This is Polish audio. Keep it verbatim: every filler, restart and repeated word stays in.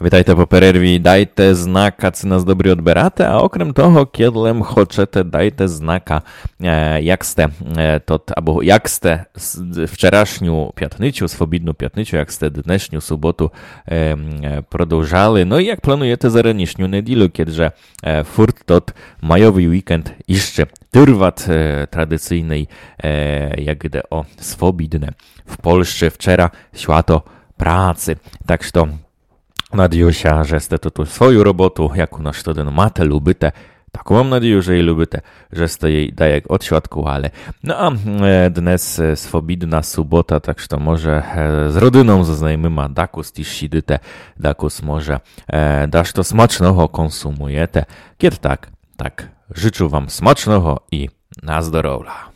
Вітайте по перерві, дайте знака, це нас добре відбирати, а окрім того, кідлем хочете, дайте знака, як сте, тот, або як сте вчорашню п'ятницю, свобідну п'ятницю, як сте днешню суботу продовжали, ну і як плануєте за ранішню неділю, кідже фурт тот майовий вікенд іще trwać tradycyjnej, jak gdy o swobodne. W Polsce wczoraj święto pracy. Tak że nadzieję się, że ste tu swoją robotę, jaką nasz to macie, lubicie. Taką mam nadzieję, że jej lubicie, że ste jej daje odświadkowali. No a dnes swobodna sobota, tak że może z rodziną, ze znajomymi, dakus też sidyte, dakus może dasz to smacznego konsumujecie. Kiedy tak, tak. Życzę wam smacznego i na zdrowie.